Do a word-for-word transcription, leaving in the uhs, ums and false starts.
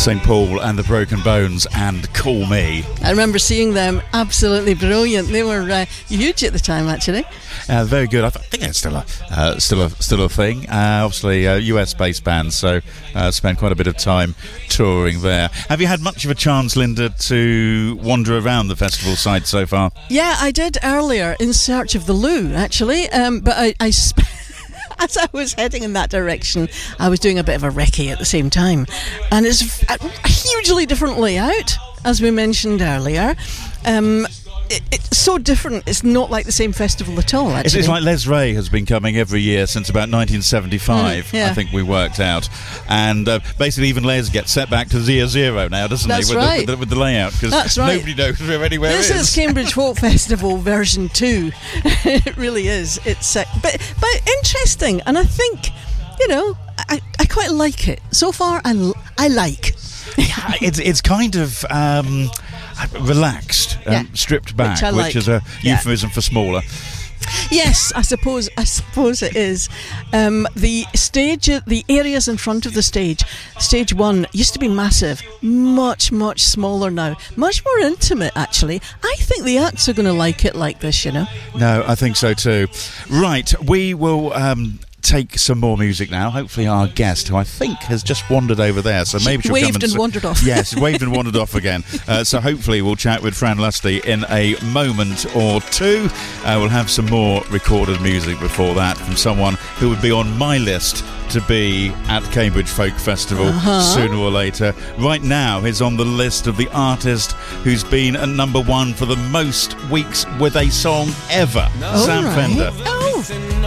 Saint Paul and the Broken Bones and Call Me. I remember seeing them, absolutely brilliant. They were uh, huge at the time, actually. Uh, very good. I th- think it's still a uh, still a still a thing. Uh, obviously, a U S-based band, so uh, spent quite a bit of time touring there. Have you had much of a chance, Linda, to wander around the festival site so far? Yeah, I did earlier in search of the loo, actually. Um, but I, I sp- as I was heading in that direction, I was doing a bit of a recce at the same time, and it's a hugely different layout, as we mentioned earlier. Um, It, it's so different. It's not like the same festival at all, actually. It's, it's like Les Ray has been coming every year since about nineteen seventy-five, mm, yeah. I think we worked out. And uh, basically even Les gets set back to zero zero now, doesn't That's he, with, right. the, with, the, with the layout, because right. nobody knows where anywhere this is. This is Cambridge Folk Festival version two. It really is. It's uh, but, but interesting, and I think, you know, I, I quite like it. So far, I, I like. Yeah, it's, it's kind of... Um, relaxed, um, yeah. stripped back, which, which like. is a yeah. euphemism for smaller. Yes, I suppose. I suppose it is. Um, the stage, the areas in front of the stage, stage one used to be massive, much, much smaller now, much more intimate. Actually, I think the acts are going to like it like this. You know. No, I think so too. Right, we will. Um, take some more music now. Hopefully our guest, who I think has just wandered over there, so maybe she'll waved come and, and s- wandered off. Yes, waved and wandered off again. Uh, so hopefully we'll chat with Fran Lusty in a moment or two. Uh, we'll have some more recorded music before that from someone who would be on my list to be at Cambridge Folk Festival uh-huh. sooner or later. Right now he's on the list of the artist who's been at number one for the most weeks with a song ever. Oh, Sam right. Fender. Oh.